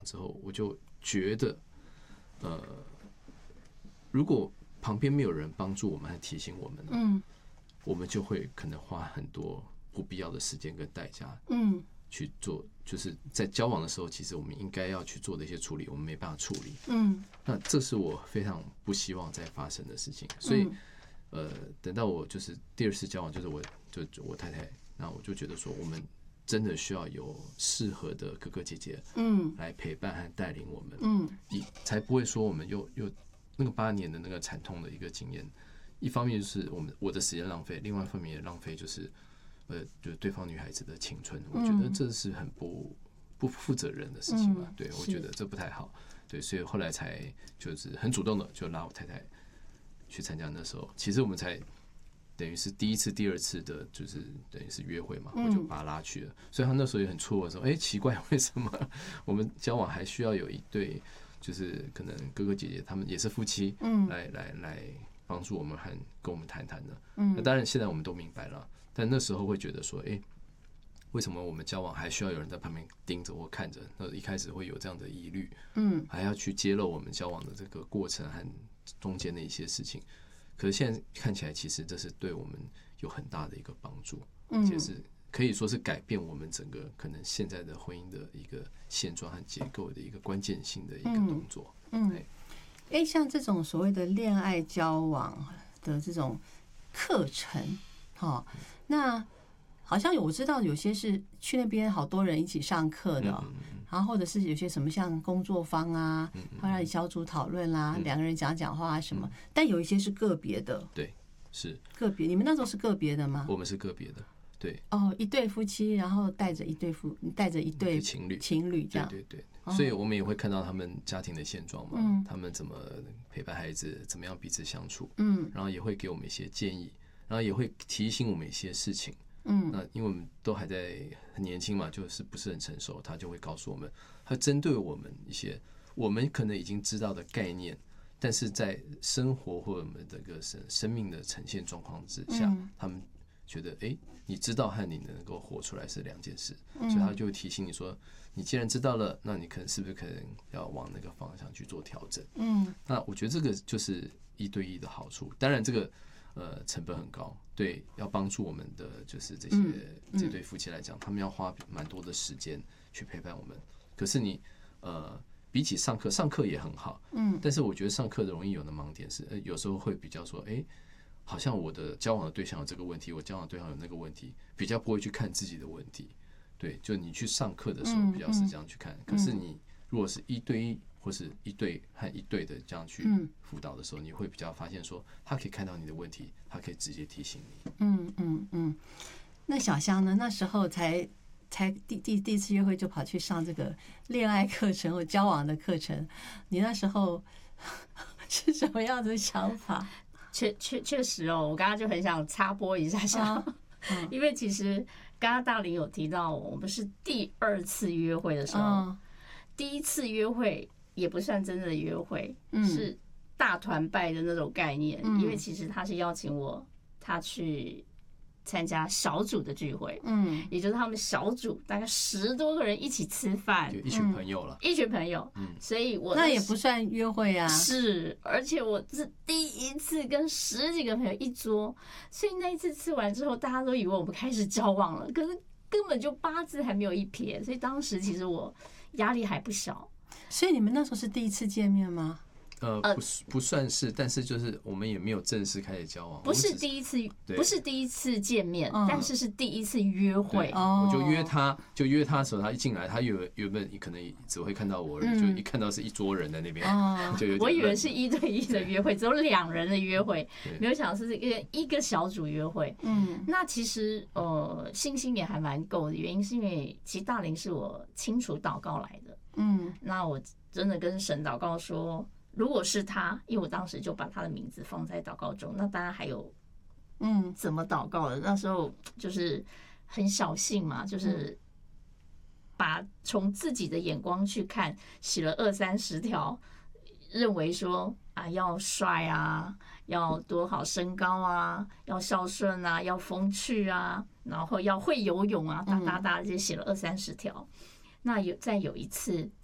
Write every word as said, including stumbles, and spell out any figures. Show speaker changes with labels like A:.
A: 之后，我就觉得，呃，如果旁边没有人帮助我们和提醒我们，嗯，我们就会可能花很多不必要的时间跟代价，嗯，去做，就是在交往的时候，其实我们应该要去做的一些处理，我们没办法处理，嗯，那这是我非常不希望再发生的事情，所以，呃，等到我就是第二次交往，就是我就我太太，那我就觉得说，我们真的需要有适合的哥哥姐姐，嗯，来陪伴和带领我们，嗯，才不会说我们又又那个八年的那个惨痛的一个经验，一方面就是我们我的时间浪费，另外一方面也浪费就是呃，就是对方女孩子的青春，我觉得这是很不不负责任的事情嘛，对，我觉得这不太好，对，所以后来才就是很主动的就拉我太太去参加，那时候其实我们才。等于是第一次、第二次的，就是等于是约会嘛，我就把他拉去了。所以他那时候也很错愕，说：“哎，奇怪，为什么我们交往还需要有一对，就是可能哥哥姐姐他们也是夫妻，嗯，来来来帮助我们和跟我们谈谈的。”嗯，那当然现在我们都明白了，但那时候会觉得说：“哎，为什么我们交往还需要有人在旁边盯着或看着？”那一开始会有这样的疑虑，嗯，还要去揭露我们交往的这个过程和中间的一些事情。可是现在看起来，其实这是对我们有很大的一个帮助，而且是可以说是改变我们整个可能现在的婚姻的一个现状和结构的一个关键性的一个动作。嗯，哎、
B: 欸，像这种所谓的恋爱交往的这种课程，哈，那好像我知道有些是去那边好多人一起上课的、喔。然后或者是有些什么像工作坊啊，会让你小组讨论啦，两个人讲讲话啊什么。但有一些是个别的，
A: 对，是
B: 个别。你们那时候是个别的吗？
A: 我们是个别的，对。
B: 哦，一对夫妻，然后带着一对夫，带着一对
A: 情侣，
B: 情侣这样。
A: 对对对。所以我们也会看到他们家庭的现状嘛，他们怎么陪伴孩子，怎么样彼此相处，嗯，然后也会给我们一些建议，然后也会提醒我们一些事情。嗯，那因为我们都还在很年轻嘛，就是不是很成熟，他就会告诉我们，他针对我们一些我们可能已经知道的概念，但是在生活或者我们这个生生命的呈现状况之下，嗯、他们觉得，哎、欸，你知道和你能够活出来是两件事，嗯、所以他就会提醒你说，你既然知道了，那你可能是不是可能要往那个方向去做调整？嗯，那我觉得这个就是一对一的好处，当然这个。呃，成本很高，对，要帮助我们的就是这些、嗯、这对夫妻来讲，他们要花蛮多的时间去陪伴我们。可是你呃，比起上课，上课也很好，嗯，但是我觉得上课的容易有的盲点是，呃，有时候会比较说，哎、欸，好像我的交往的对象有这个问题，我交往的对象有那个问题，比较不会去看自己的问题。对，就你去上课的时候比较是这样去看，嗯嗯、可是你如果是一对一。或是一对和一对的这样去辅导的时候，你会比较发现说，他可以看到你的问题，他可以直接提醒你。
B: 嗯嗯嗯。那小香呢？那时候才才第第第一次约会就跑去上这个恋爱课程或交往的课程，你那时候是什么样的想法？
C: 确确确实哦，我刚刚就很想插播一下下，啊嗯、因为其实刚刚大林有提到，我们是第二次约会的时候，嗯、第一次约会。也不算真正的约会，是大团拜的那种概念。因为其实他是邀请我，他去参加小组的聚会，嗯，也就是他们小组大概十多个人一起吃饭，
A: 就一群朋友了，
C: 一群朋友，嗯，所以我
B: 那也不算约会啊，
C: 是，而且我是第一次跟十几个朋友一桌，所以那一次吃完之后，大家都以为我们开始交往了，可是根本就八字还没有一撇，所以当时其实我压力还不小。
B: 所以你们那时候是第一次见面吗？
A: 呃，不不算是，但是就是我们也没有正式开始交往，
C: 不是第一次，不是第一次见面，但是是第一次约会。
A: 我就约他，就约他的时候，他一进来，他原原本可能只会看到我而已，就一看到是一桌人在那边，就有点。
C: 我以为是一对一的约会，只有两人的约会，没有想到是一个一个小组约会。嗯，那其实呃信心也还蛮够的，原因是因为其实大林是我清楚祷告来的。嗯，那我真的跟神祷告说。如果是他，因为我当时就把他的名字放在祷告中，那当然还有，嗯，怎么祷告的？那时候就是很小性嘛，就是把从自己的眼光去看，写了二三十条，认为说啊要帅啊，要多好身高啊，要孝顺啊，要风趣啊，然后要会游泳啊，哒哒哒，就写了二三十条。那有再有一次。